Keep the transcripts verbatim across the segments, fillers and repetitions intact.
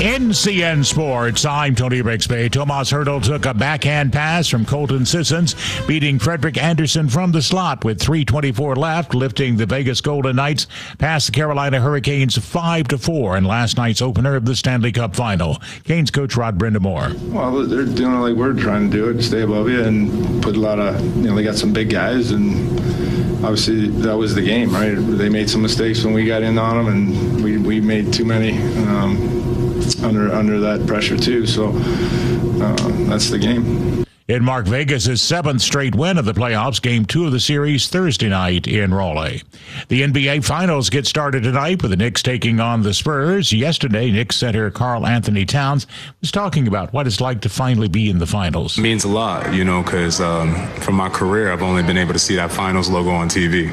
N C N Sports, I'm Tony Rixby. Tomas Hertl took a backhand pass from Colton Sissons, beating Frederick Anderson from the slot with three twenty-four left, lifting the Vegas Golden Knights past the Carolina Hurricanes five to four in last night's opener of the Stanley Cup Final. Canes coach Rod Brindamore. Well, they're doing it like we're trying to do it, stay above you and put a lot of, you know, they got some big guys, and obviously that was the game, right? They made some mistakes when we got in on them, and we, we made too many um, under under that pressure too. So uh, that's the game. In Mark Vegas' seventh straight win of the playoffs, game two of the series Thursday night in Raleigh. The N B A Finals get started tonight with the Knicks taking on the Spurs. Yesterday, Knicks center Karl Anthony Towns was talking about what it's like to finally be in the finals. It means a lot, you know, because um, from my career, I've only been able to see that finals logo on T V.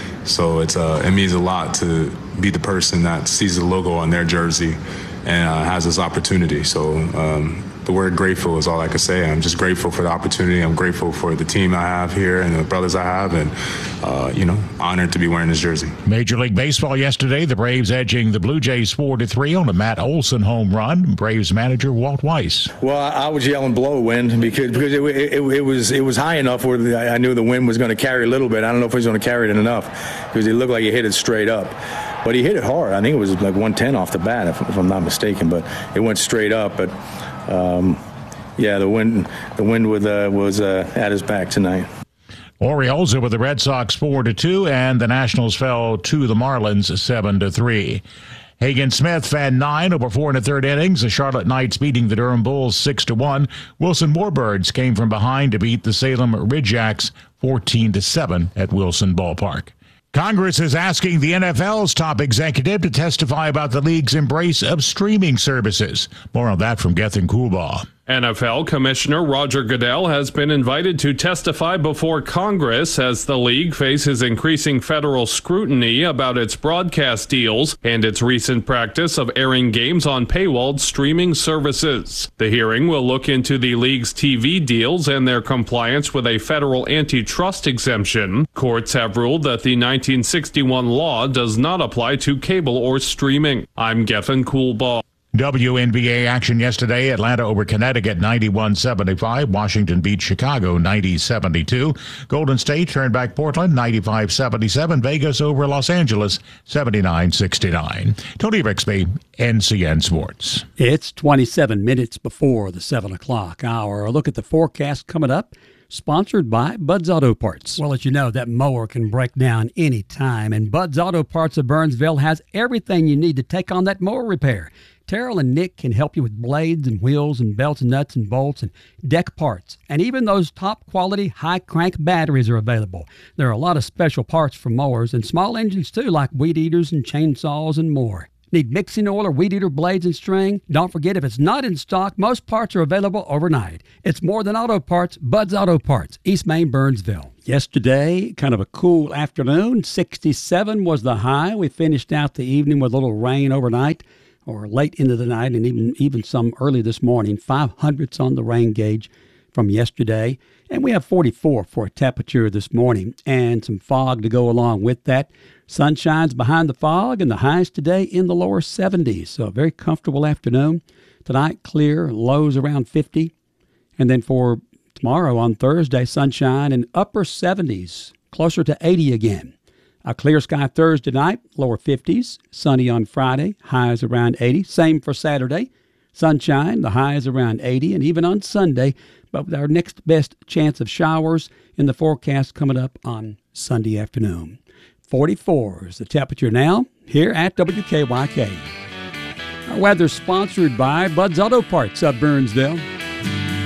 So it's uh, it means a lot to be the person that sees the logo on their jersey and uh, has this opportunity. So um, the word grateful is all I can say. I'm just grateful for the opportunity. I'm grateful for the team I have here and the brothers I have, and, uh, you know, honored to be wearing this jersey. Major League Baseball yesterday, the Braves edging the Blue Jays four to three on a Matt Olson home run. Braves manager Walt Weiss. Well, I was yelling blow wind because because it, it, it was it was high enough where I knew the wind was going to carry a little bit. I don't know if he was going to carry it enough because it looked like he hit it straight up. But he hit it hard. I think it was like one ten off the bat, if, if I'm not mistaken. But it went straight up. But um, yeah, the wind, the wind with, uh, was uh, at his back tonight. Orioles over the Red Sox four to two, and the Nationals fell to the Marlins seven to three. Hagen Smith fanned nine over four and a third innings. The Charlotte Knights beating the Durham Bulls six to one. Wilson Warbirds came from behind to beat the Salem Ridgejacks fourteen to seven at Wilson Ballpark. Congress is asking the N F L's top executive to testify about the league's embrace of streaming services. More on that from Gethin Coolbaugh. N F L Commissioner Roger Goodell has been invited to testify before Congress as the league faces increasing federal scrutiny about its broadcast deals and its recent practice of airing games on paywalled streaming services. The hearing will look into the league's T V deals and their compliance with a federal antitrust exemption. Courts have ruled that the nineteen sixty-one law does not apply to cable or streaming. I'm Gethin Coolbaugh. W N B A action yesterday. Atlanta over Connecticut ninety-one seventy-five. Washington beat Chicago ninety seventy-two. Golden State turned back Portland ninety-five seventy-seven. Vegas over Los Angeles seventy-nine sixty-nine. Tony Rixby, N C N Sports. It's twenty-seven minutes before the seven o'clock hour. A look at the forecast coming up. Sponsored by Bud's Auto Parts. Well, as you know, that mower can break down any time, and Bud's Auto Parts of Burnsville has everything you need to take on that mower repair. Terrell and Nick can help you with blades and wheels and belts and nuts and bolts and deck parts. And even those top-quality, high-crank batteries are available. There are a lot of special parts for mowers and small engines, too, like weed eaters and chainsaws and more. Need mixing oil or weed eater blades and string? Don't forget, if it's not in stock, most parts are available overnight. It's more than auto parts. Bud's Auto Parts, East Main, Burnsville. Yesterday, kind of a cool afternoon. sixty-seven was the high. We finished out the evening with a little rain overnight, or late into the night, and even even some early this morning. five hundredths on the rain gauge from yesterday. And we have forty-four for a temperature this morning, and some fog to go along with that. Sun shines behind the fog, and the highs today in the lower seventies. So a very comfortable afternoon. Tonight, clear, lows around fifty. And then for tomorrow on Thursday, sunshine in upper seventies, closer to eighty again. A clear sky Thursday night, lower fifties. Sunny on Friday, highs around eighty. Same for Saturday. Sunshine, the highs around eighty. And even on Sunday, but with our next best chance of showers in the forecast coming up on Sunday afternoon. forty-four is the temperature now here at W K Y K. Our weather sponsored by Bud's Auto Parts of Burnsville.